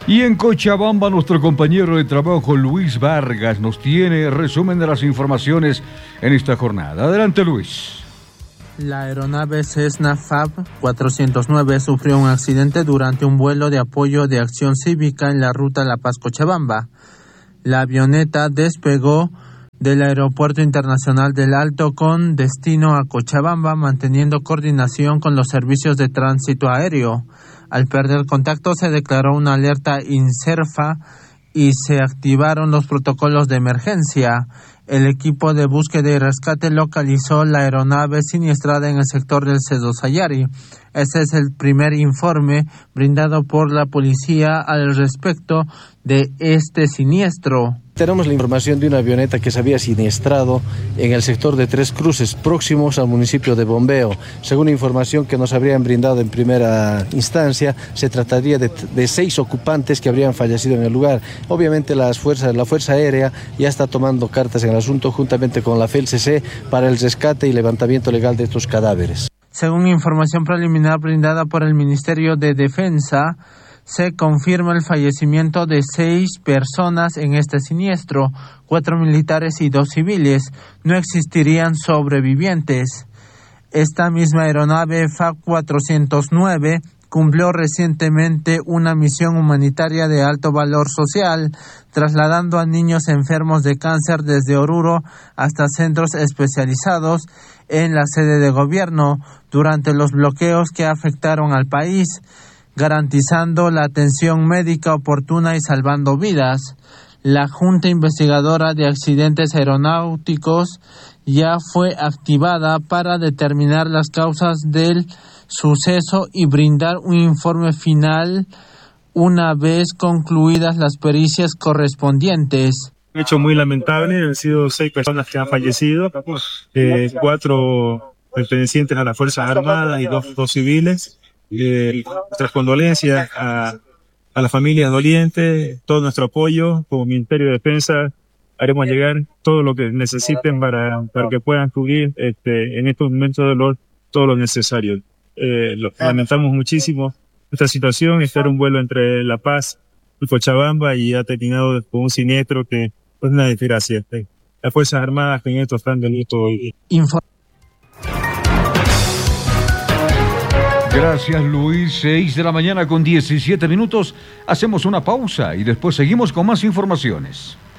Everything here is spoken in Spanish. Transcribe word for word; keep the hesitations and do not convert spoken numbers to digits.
Y en Cochabamba, nuestro compañero de trabajo Luis Vargas nos tiene resumen de las informaciones en esta jornada. Adelante, Luis. La aeronave Cessna F A B cuatrocientos nueve sufrió un accidente durante un vuelo de apoyo de acción cívica en la ruta La Paz-Cochabamba. La avioneta despegó del Aeropuerto Internacional del Alto con destino a Cochabamba, manteniendo coordinación con los servicios de tránsito aéreo. Al perder contacto se declaró una alerta INCERFA y se activaron los protocolos de emergencia. El equipo de búsqueda y rescate localizó la aeronave siniestrada en el sector del Cedo Sayari. Este es el primer informe brindado por la policía al respecto de este siniestro. Tenemos la información de una avioneta que se había siniestrado en el sector de Tres Cruces, próximos al municipio de Bombeo. Según información que nos habrían brindado en primera instancia, se trataría de, de seis ocupantes que habrían fallecido en el lugar. Obviamente las fuerzas, la Fuerza Aérea ya está tomando cartas en el asunto juntamente con la F E L C C para el rescate y levantamiento legal de estos cadáveres. Según información preliminar brindada por el Ministerio de Defensa, se confirma el fallecimiento de seis personas en este siniestro, cuatro militares y dos civiles. No existirían sobrevivientes. Esta misma aeronave F A B cuatrocientos nueve cumplió recientemente una misión humanitaria de alto valor social, trasladando a niños enfermos de cáncer desde Oruro hasta centros especializados en la sede de gobierno durante los bloqueos que afectaron al país, garantizando la atención médica oportuna y salvando vidas. La Junta Investigadora de Accidentes Aeronáuticos ya fue activada para determinar las causas del suceso y brindar un informe final una vez concluidas las pericias correspondientes. Un hecho muy lamentable, han sido seis personas que han fallecido, eh, cuatro pertenecientes a las Fuerzas Armadas y dos, dos civiles. Eh, nuestras condolencias a, a la familia doliente, todo nuestro apoyo como Ministerio de Defensa. Haremos llegar todo lo que necesiten para, para que puedan cubrir este, en estos momentos de dolor todo lo necesario. Eh, lo, lamentamos muchísimo esta situación. Este era un vuelo entre La Paz y Cochabamba y ha terminado con un siniestro que es pues, una desgracia. Las Fuerzas Armadas en esto están de luto hoy. Info- Gracias, Luis. seis de la mañana con diecisiete minutos. Hacemos una pausa y después seguimos con más informaciones.